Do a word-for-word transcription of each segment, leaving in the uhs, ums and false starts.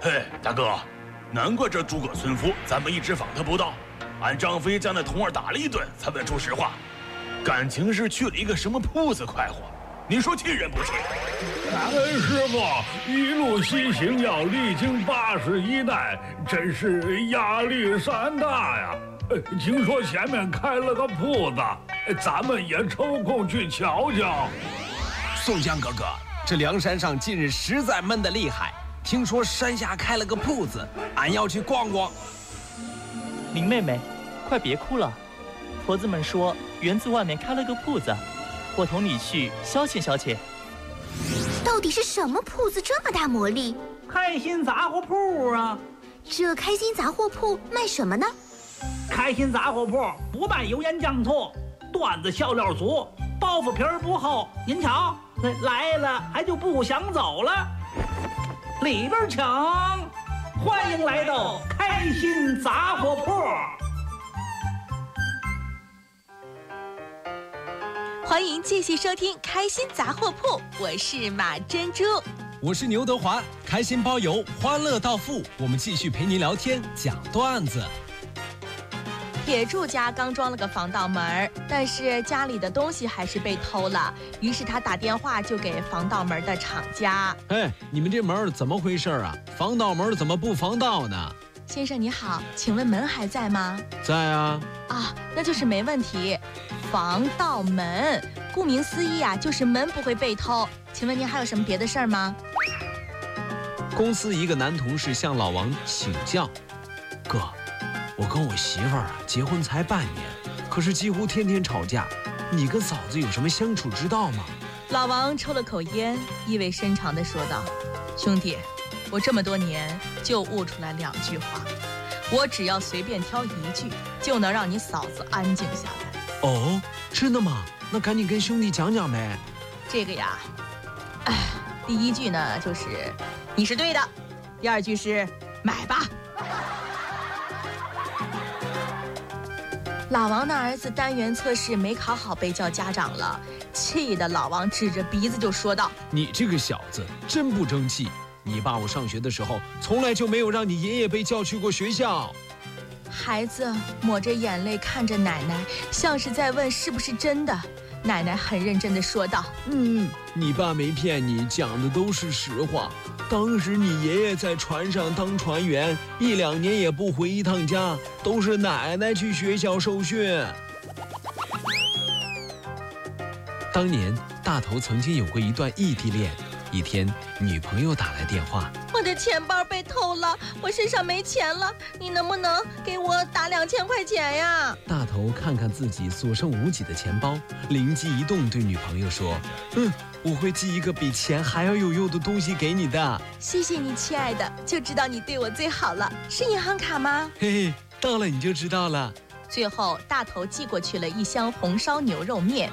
嘿，大哥，难怪这诸葛村夫咱们一直访他不到，俺张飞将那童儿打了一顿，才问出实话。感情是去了一个什么铺子快活，你说气人不气？ 感恩师傅，一路西行要历经八十一难，真是压力山大呀。呃听说前面开了个铺子，咱们也抽空去瞧瞧。 宋江哥哥，这梁山上近日实在闷得厉害，听说山下开了个铺子，俺要去逛逛。 林妹妹，快别哭了，婆子们说园子外面开了个铺子，我同你去消遣消遣。 到底是什么铺子这么大魔力？ 开心杂货铺啊！ 这开心杂货铺卖什么呢？ 开心杂货铺不卖油盐酱醋，段子笑料足，包袱皮儿不厚。您瞧，来了还就不想走了。里边请，欢迎来到开心杂货铺。 欢迎继续收听开心杂货铺，我是马珍珠， 我是牛德华，开心包邮，欢乐到付，我们继续陪您聊天讲段子。 铁柱家刚装了个防盗门，但是家里的东西还是被偷了，于是他打电话就给防盗门的厂家。 哎，你们这门怎么回事啊？防盗门怎么不防盗呢？ 先生你好，请问门还在吗？ 在啊。 啊，那就是没问题。防盗门，顾名思义啊，就是门不会被偷。请问您还有什么别的事儿吗？ 公司一个男同事向老王请教，哥，我跟我媳妇儿啊结婚才半年，可是几乎天天吵架，你跟嫂子有什么相处之道吗？ 老王抽了口烟，意味深长地说道：兄弟，我这么多年就悟出来两句话，我只要随便挑一句，就能让你嫂子安静下来。 哦，真的吗？那赶紧跟兄弟讲讲呗。 这个呀，哎，第一句呢就是你是对的，第二句是买吧。老王的儿子单元测试没考好，被叫家长了，气得老王指着鼻子就说道： 你这个小子真不争气，你爸我上学的时候从来就没有让你爷爷被叫去过学校。 孩子抹着眼泪看着奶奶，像是在问是不是真的。奶奶很认真地说道： 嗯，你爸没骗你，讲的都是实话。当时你爷爷在船上当船员，一两年也不回一趟家，都是奶奶去学校受训。当年大头曾经有过一段异地恋，一天女朋友打来电话， 我的钱包被偷了，我身上没钱了，你能不能给我打两千块钱呀？ 大头看看自己所剩无几的钱包，灵机一动对女朋友说：嗯，我会寄一个比钱还要有用的东西给你的。 谢谢你亲爱的，就知道你对我最好了。是银行卡吗？ 嘿嘿，到了你就知道了。 最后大头寄过去了一箱红烧牛肉面。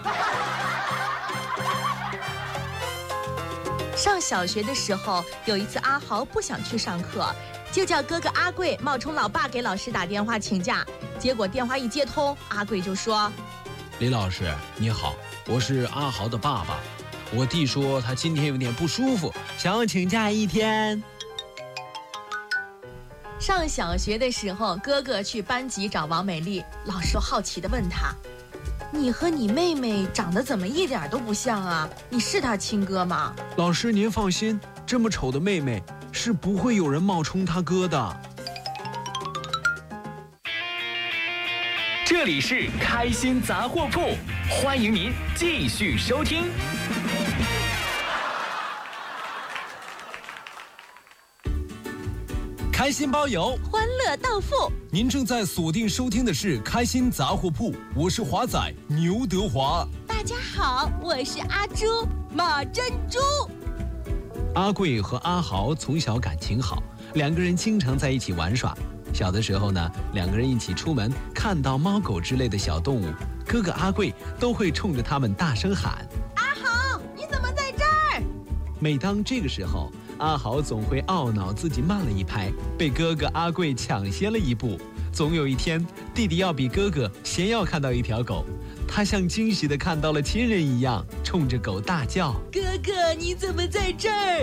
上小学的时候，有一次阿豪不想去上课，就叫哥哥阿贵冒充老爸给老师打电话请假。结果电话一接通，阿贵就说： 李老师你好，我是阿豪的爸爸，我弟说他今天有点不舒服，想要请假一天。 上小学的时候，哥哥去班级找王美丽，老师好奇地问他：你和你妹妹长得怎么一点都不像啊？你是她亲哥吗？ 老师您放心，这么丑的妹妹是不会有人冒充她哥的。 这里是开心杂货铺，欢迎您继续收听。 开心包邮， 欢乐到付。 您正在锁定收听的是开心杂货铺，我是华仔牛德华。 大家好，我是阿朱马珍珠。 阿贵和阿豪从小感情好，两个人经常在一起玩耍。小的时候呢，两个人一起出门，看到猫狗之类的小动物，哥哥阿贵都会冲着他们大声喊： 阿豪，你怎么在这儿？ 每当这个时候，阿豪总会懊恼自己慢了一拍，被哥哥阿贵抢先了一步。总有一天，弟弟要比哥哥先要看到一条狗，他像惊喜地看到了亲人一样，冲着狗大叫： 哥哥，你怎么在这儿？